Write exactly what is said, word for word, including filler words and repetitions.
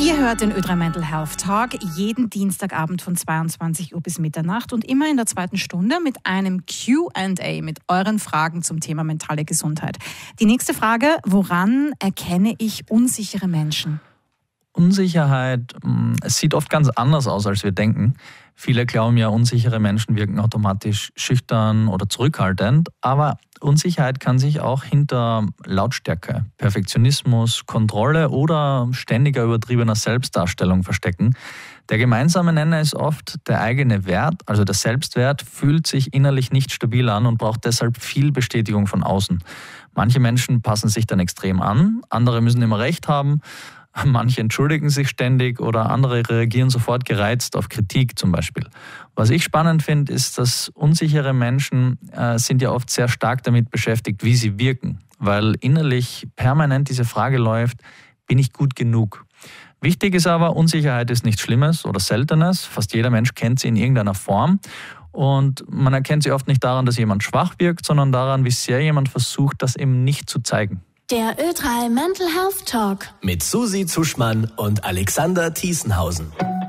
Ihr hört den Ö drei Mental Health Talk jeden Dienstagabend von zweiundzwanzig Uhr bis Mitternacht und immer in der zweiten Stunde mit einem Q and A mit euren Fragen zum Thema mentale Gesundheit. Die nächste Frage: Woran erkenne ich unsichere Menschen? Unsicherheit, es sieht oft ganz anders aus, als wir denken. Viele glauben ja, unsichere Menschen wirken automatisch schüchtern oder zurückhaltend, aber Unsicherheit kann sich auch hinter Lautstärke, Perfektionismus, Kontrolle oder ständiger übertriebener Selbstdarstellung verstecken. Der gemeinsame Nenner ist oft, der eigene Wert, also der Selbstwert, fühlt sich innerlich nicht stabil an und braucht deshalb viel Bestätigung von außen. Manche Menschen passen sich dann extrem an, andere müssen immer Recht haben. Manche entschuldigen sich ständig oder andere reagieren sofort gereizt auf Kritik zum Beispiel. Was ich spannend finde, ist, dass unsichere Menschen äh, sind ja oft sehr stark damit beschäftigt, wie sie wirken, weil innerlich permanent diese Frage läuft, bin ich gut genug? Wichtig ist aber, Unsicherheit ist nichts Schlimmes oder Seltenes. Fast jeder Mensch kennt sie in irgendeiner Form. Und man erkennt sie oft nicht daran, dass jemand schwach wirkt, sondern daran, wie sehr jemand versucht, das eben nicht zu zeigen. Der Ö drei Mental Health Talk mit Susi Zuschmann und Alexander Thiesenhausen.